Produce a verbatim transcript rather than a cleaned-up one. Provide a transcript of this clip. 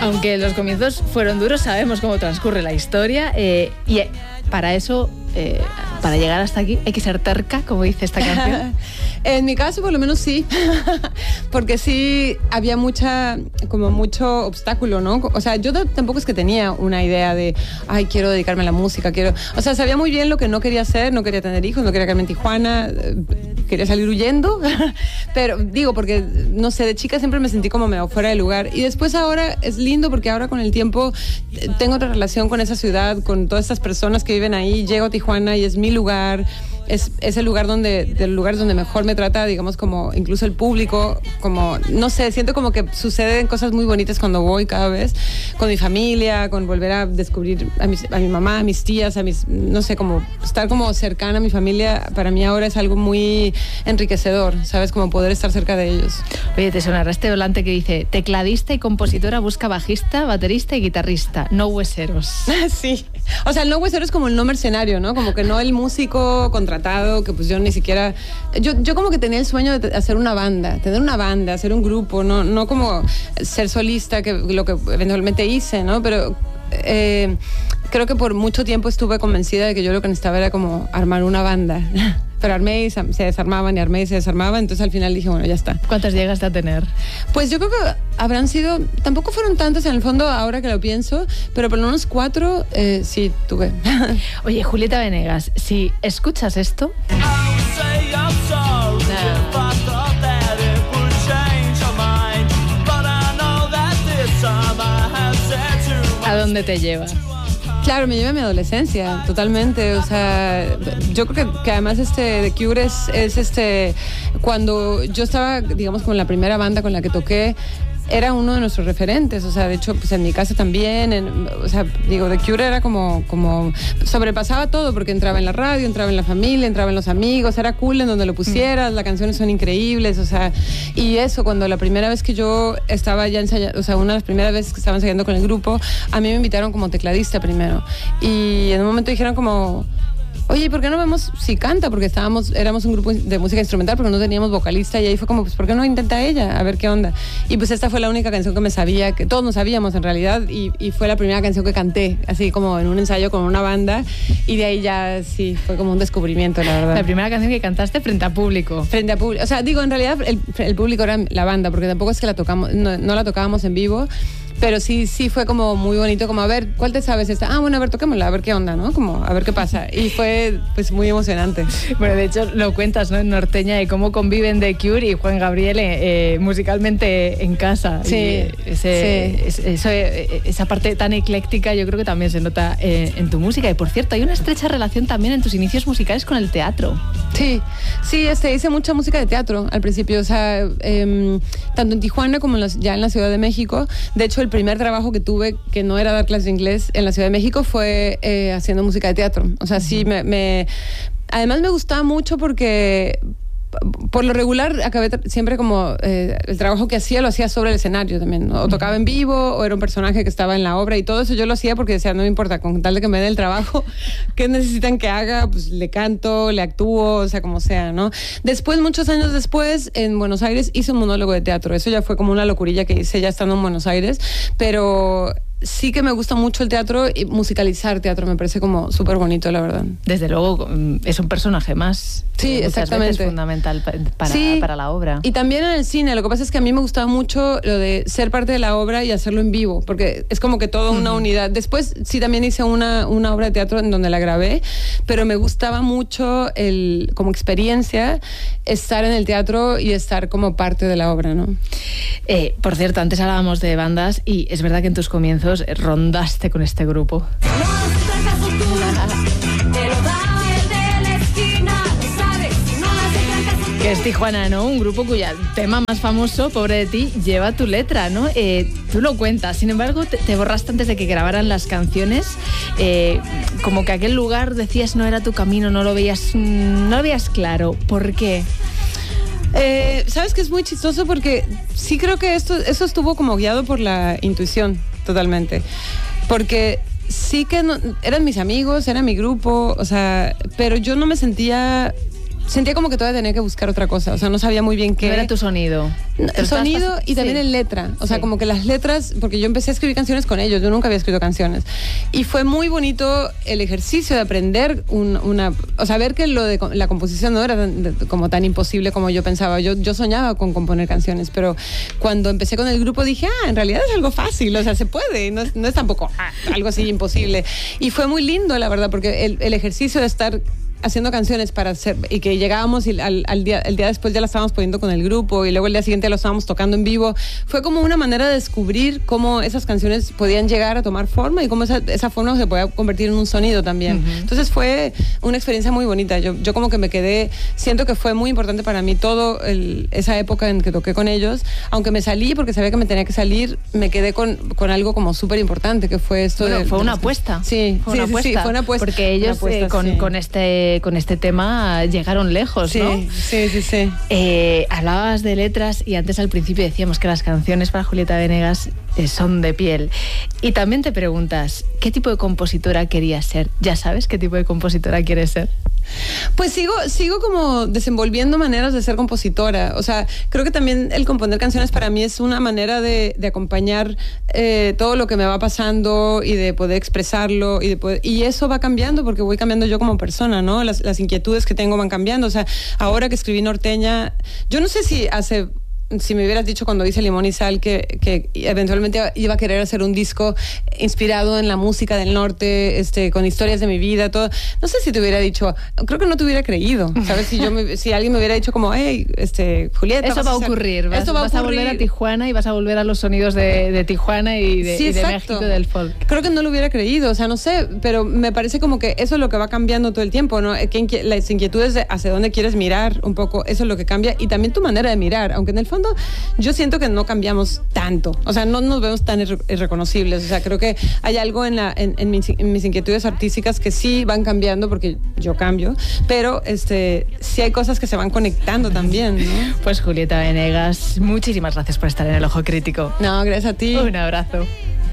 Aunque los comienzos fueron duros, sabemos cómo transcurre la historia eh, y eh, para eso, eh, para llegar hasta aquí, hay que ser terca, como dice esta canción. En mi caso, por lo menos sí, porque sí había mucha, como mucho obstáculo, ¿no? O sea, yo tampoco es que tenía una idea de, ay, quiero dedicarme a la música, quiero... O sea, sabía muy bien lo que no quería hacer, no quería tener hijos, no quería quedarme en Tijuana, quería salir huyendo, pero digo, porque, no sé, de chica siempre me sentí como medio fuera de lugar. Y después ahora es lindo porque ahora con el tiempo tengo otra relación con esa ciudad, con todas estas personas que viven ahí, llego a Tijuana y es mi lugar. Es, es el lugar donde, del lugar donde mejor me trata, digamos, como incluso el público, como, no sé, siento como que suceden cosas muy bonitas cuando voy cada vez, con mi familia, con volver a descubrir a, mis, a mi mamá, a mis tías, a mis, no sé, como estar como cercana a mi familia, para mí ahora es algo muy enriquecedor, ¿sabes? Como poder estar cerca de ellos. Oye, te sonará este volante que dice, tecladista y compositora busca bajista, baterista y guitarrista, no hueseros. Sí, o sea, el no huesero es como el no mercenario, ¿no? Como que no el músico contra que pues yo ni siquiera... Yo, yo como que tenía el sueño de hacer una banda, tener una banda, hacer un grupo, no, no como ser solista, que lo que eventualmente hice, ¿no? Pero eh, creo que por mucho tiempo estuve convencida de que yo lo que necesitaba era como armar una banda. Pero armé y se desarmaban y armé y se desarmaban, entonces al final dije, bueno, ya está. ¿Cuántas llegaste a tener? Pues yo creo que habrán sido, tampoco fueron tantas en el fondo ahora que lo pienso, pero por lo menos cuatro eh, sí tuve. Oye, Julieta Venegas, si escuchas esto... ¿A dónde te lleva? Claro, me lleva a mi adolescencia, totalmente. O sea, yo creo que, que además este The Cure es, es este... Cuando yo estaba, digamos, con la primera banda con la que toqué, era uno de nuestros referentes, o sea, de hecho, pues en mi casa también, en, o sea, digo, The Cure era como, como, sobrepasaba todo, porque entraba en la radio, entraba en la familia, entraba en los amigos, era cool en donde lo pusieras, las canciones son increíbles, o sea, y eso, cuando la primera vez que yo estaba ya ensayando, o sea, una de las primeras veces que estaba ensayando con el grupo, a mí me invitaron como tecladista primero, y en un momento dijeron como... Oye, ¿por qué no vemos si canta? Porque estábamos, éramos un grupo de música instrumental, porque no teníamos vocalista, y ahí fue como, pues, ¿por qué no intenta ella? A ver qué onda. Y pues esta fue la única canción que me sabía, que todos nos sabíamos en realidad, y, y fue la primera canción que canté, así como en un ensayo con una banda, y de ahí ya sí, fue como un descubrimiento, la verdad. La primera canción que cantaste frente a público. Frente a público. O sea, digo, en realidad el, el público era la banda, porque tampoco es que la tocamos, no, no la tocábamos en vivo, pero sí, sí fue como muy bonito, como a ver, ¿cuál te sabes esta? Ah, bueno, a ver, toquémosla, a ver qué onda, ¿no? Como a ver qué pasa. Y fue pues muy emocionante. Bueno, de hecho lo cuentas, ¿no? En Norteña, y cómo conviven The Cure y Juan Gabriel eh, musicalmente en casa. Sí, y ese, sí. Eso, esa parte tan ecléctica yo creo que también se nota eh, en tu música. Y por cierto, hay una estrecha relación también en tus inicios musicales con el teatro. Sí, sí, este, hice mucha música de teatro al principio, o sea, eh, tanto en Tijuana como en los, ya en la Ciudad de México. De hecho, el primer trabajo que tuve, que no era dar clases de inglés en la Ciudad de México, fue eh, haciendo música de teatro. O sea, sí, me, me... Además me gustaba mucho porque... Por lo regular, acabé siempre como eh, el trabajo que hacía lo hacía sobre el escenario también, ¿no? O tocaba en vivo, o era un personaje que estaba en la obra, y todo eso yo lo hacía porque decía, no me importa, con tal de que me den el trabajo, ¿qué necesitan que haga? Pues le canto, le actúo, o sea, como sea, ¿no? Después, muchos años después, en Buenos Aires, hice un monólogo de teatro. Eso ya fue como una locurilla que hice ya estando en Buenos Aires, pero... Sí que me gusta mucho el teatro, y musicalizar teatro me parece como súper bonito, la verdad. Desde luego, es un personaje más. Sí, muchas exactamente. veces fundamental para, sí, para la obra. Y también en el cine, lo que pasa es que a mí me gustaba mucho lo de ser parte de la obra y hacerlo en vivo, porque es como que toda una uh-huh. unidad. Después sí también hice una, una obra de teatro en donde la grabé, pero me gustaba mucho el, como experiencia estar en el teatro y estar como parte de la obra, ¿no? Eh, por cierto, antes hablábamos de bandas, y es verdad que en tus comienzos rondaste con este grupo. Que es Tijuana, ¿no? Un grupo cuyo tema más famoso, Pobre de ti, lleva tu letra, ¿no? Eh, tú lo cuentas, sin embargo, te, te borraste antes de que grabaran las canciones. Eh, como que aquel lugar, decías, no era tu camino, no lo veías, no lo veías claro. ¿Por qué? Eh, Sabes que es muy chistoso porque sí creo que esto, eso estuvo como guiado por la intuición, totalmente. Porque sí que no, eran mis amigos, era mi grupo, o sea, pero yo no me sentía sentía como que todavía tenía que buscar otra cosa, o sea, no sabía muy bien qué. ¿Qué era tu sonido? No, el sonido y también sí. en letra, o sea, sí. como que las letras, porque yo empecé a escribir canciones con ellos, yo nunca había escrito canciones, y fue muy bonito el ejercicio de aprender un, una, o sea, ver que lo de la composición no era tan, de, como tan imposible como yo pensaba, yo, yo soñaba con componer canciones, pero cuando empecé con el grupo dije, ah, en realidad es algo fácil, o sea, se puede, no es, no es tampoco ah, algo así imposible, y fue muy lindo, la verdad, porque el, el ejercicio de estar haciendo canciones para hacer, y que llegábamos y al, al día, el día después ya la estábamos poniendo con el grupo y luego el día siguiente lo estábamos tocando en vivo, fue como una manera de descubrir cómo esas canciones podían llegar a tomar forma y cómo esa, esa forma se podía convertir en un sonido también. Uh-huh. Entonces fue una experiencia muy bonita, yo, yo como que me quedé, siento que fue muy importante para mí todo el, esa época en que toqué con ellos, aunque me salí porque sabía que me tenía que salir, me quedé con, con algo como súper importante que fue esto. Bueno, de, fue de una los, apuesta. Sí, fue sí, una sí, apuesta. sí, fue una apuesta. Porque ellos apuesta, eh, con, sí. con este con este tema llegaron lejos, sí, ¿no? Sí, sí, sí. Eh, hablabas de letras y antes al principio decíamos que las canciones para Julieta Venegas eh, son de piel. Y también te preguntas, ¿qué tipo de compositora querías ser? ¿Ya sabes qué tipo de compositora quieres ser? Pues sigo, sigo como desenvolviendo maneras de ser compositora. O sea, creo que también el componer canciones para mí es una manera de, de acompañar eh, todo lo que me va pasando y de poder expresarlo y, de poder, y eso va cambiando porque voy cambiando yo como persona, ¿no? Las, las inquietudes que tengo van cambiando. O sea, ahora que escribí Norteña, yo no sé si hace... Si me hubieras dicho cuando hice Limón y Sal que, que eventualmente iba a querer hacer un disco inspirado en la música del norte, este, con historias de mi vida, todo, no sé si te hubiera dicho, creo que no te hubiera creído, ¿sabes? Si, yo me, si alguien me hubiera dicho como, hey, este, Julieta... Eso va a ocurrir, vas, esto va vas a, ocurrir. a volver a Tijuana y vas a volver a los sonidos de, de Tijuana y de, sí, y de México del folk. Creo que no lo hubiera creído, o sea, no sé, pero me parece como que eso es lo que va cambiando todo el tiempo, ¿no? Que, las inquietudes de hacia dónde quieres mirar, un poco, eso es lo que cambia, y también tu manera de mirar, aunque en el fondo yo siento que no cambiamos tanto, o sea, no nos vemos tan irre- irreconocibles, o sea, creo que hay algo en, la, en, en, mis, en mis inquietudes artísticas que sí van cambiando porque yo cambio, pero este, sí hay cosas que se van conectando también, ¿no? Pues Julieta Venegas, muchísimas gracias por estar en El Ojo Crítico. No, gracias a ti. Un abrazo.